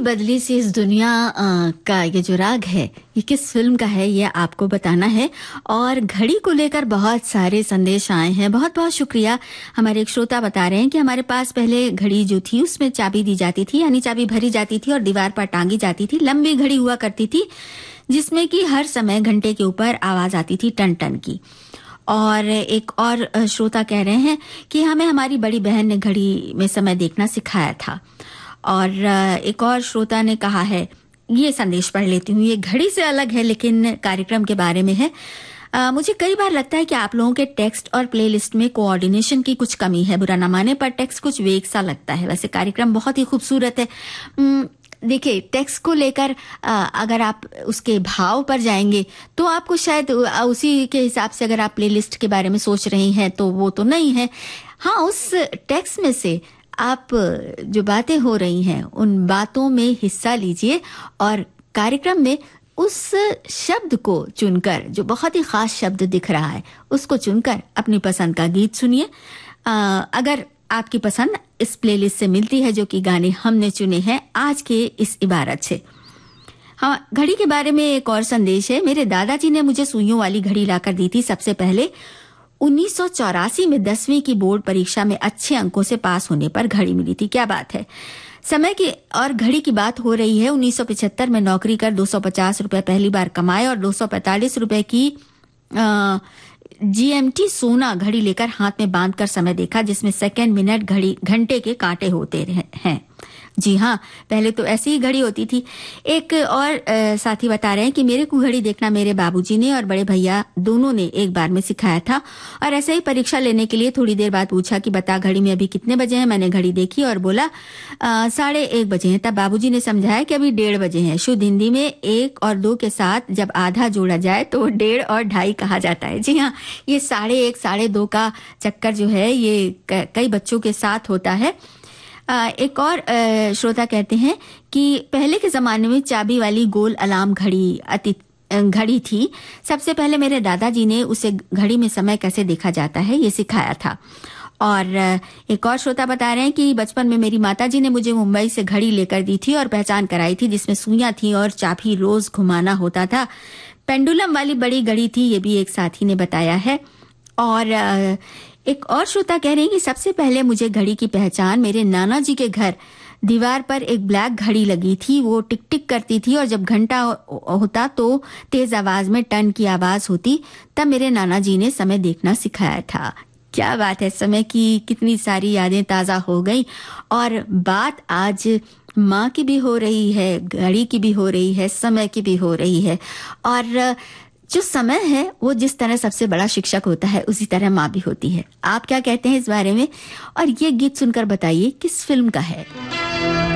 बदली सी इस दुनिया का ये जो राग है, ये किस फिल्म का है ये आपको बताना है। और घड़ी को लेकर बहुत सारे संदेश आए हैं। बहुत बहुत शुक्रिया। हमारे एक श्रोता बता रहे हैं कि हमारे पास पहले घड़ी जो थी उसमें चाबी दी जाती थी, यानी चाबी भरी जाती थी और दीवार पर टांगी जाती थी। लंबी घड़ी हुआ करती थी जिसमें कि हर समय घंटे के ऊपर आवाज आती थी टन टन की। और एक और श्रोता कह रहे हैं कि हमें हमारी बड़ी बहन ने घड़ी में समय देखना सिखाया था। और एक और श्रोता ने कहा है, ये संदेश पढ़ लेती हूँ, ये घड़ी से अलग है लेकिन कार्यक्रम के बारे में है। मुझे कई बार लगता है कि आप लोगों के टेक्स्ट और प्लेलिस्ट में कोऑर्डिनेशन की कुछ कमी है। बुरा न माने पर टेक्स्ट कुछ वेग सा लगता है। वैसे कार्यक्रम बहुत ही खूबसूरत है। देखिए, टेक्स्ट को लेकर अगर आप उसके भाव पर जाएंगे तो आपको शायद उसी के हिसाब से, अगर आप प्लेलिस्ट के बारे में सोच रही हैं तो वो तो नहीं है। हाँ, उस टेक्स्ट में से आप जो बातें हो रही हैं उन बातों में हिस्सा लीजिए और कार्यक्रम में उस शब्द को चुनकर, जो बहुत ही खास शब्द दिख रहा है, उसको चुनकर अपनी पसंद का गीत सुनिए। अगर आपकी पसंद इस प्लेलिस्ट से मिलती है जो कि गाने हमने चुने हैं आज के इस इबारत से। हाँ, घड़ी के बारे में एक और संदेश है। मेरे दादाजी ने मुझे सुइयों वाली घड़ी लाकर दी थी सबसे पहले। 1984 में 10वीं की बोर्ड परीक्षा में अच्छे अंकों से पास होने पर घड़ी मिली थी। क्या बात है। समय की और घड़ी की बात हो रही है। 1975 में नौकरी कर 250 रुपए पहली बार कमाए और 245 रुपए की GMT सोना घड़ी लेकर हाथ में बांधकर समय देखा, जिसमें सेकंड, मिनट, घड़ी, घंटे के कांटे होते हैं। जी हाँ, पहले तो ऐसी ही घड़ी होती थी। एक और साथी बता रहे हैं कि मेरे को घड़ी देखना मेरे बाबूजी ने और बड़े भैया दोनों ने एक बार में सिखाया था। और ऐसे ही परीक्षा लेने के लिए थोड़ी देर बाद पूछा कि बता घड़ी में अभी कितने बजे हैं। मैंने घड़ी देखी और बोला 1:30 बजे हैं। तब बाबूजी ने समझाया कि अभी 1:30 बजे हैं। शुद्ध हिंदी में 1 और 2 के साथ जब आधा जोड़ा जाए तो 1:30 और 2:30 कहा जाता है। जी हाँ, ये 1:30, 2:30 का चक्कर जो है ये कई बच्चों के साथ होता है। एक और श्रोता कहते हैं कि पहले के जमाने में चाबी वाली गोल अलार्म घड़ी थी। सबसे पहले मेरे दादाजी ने उसे घड़ी में समय कैसे देखा जाता है ये सिखाया था। और एक और श्रोता बता रहे हैं कि बचपन में मेरी माताजी ने मुझे मुंबई से घड़ी लेकर दी थी और पहचान कराई थी, जिसमें सुइयां थी और चाबी रोज घुमाना होता था। पेंडुलम वाली बड़ी घड़ी थी, ये भी एक साथी ने बताया है। और एक और श्रोता कह रहे हैं कि सबसे पहले मुझे घड़ी की पहचान मेरे नाना जी के घर दीवार पर एक ब्लैक घड़ी लगी थी। वो टिक टिक करती थी और जब घंटा होता तो तेज आवाज में टन की आवाज होती। तब मेरे नाना जी ने समय देखना सिखाया था। क्या बात है, समय की कितनी सारी यादें ताजा हो गई। और बात आज माँ की भी हो रही है, घड़ी की भी हो रही है, समय की भी हो रही है। और जो समय है वो जिस तरह सबसे बड़ा शिक्षक होता है उसी तरह माँ भी होती है। आप क्या कहते हैं इस बारे में? और ये गीत सुनकर बताइए किस फिल्म का है।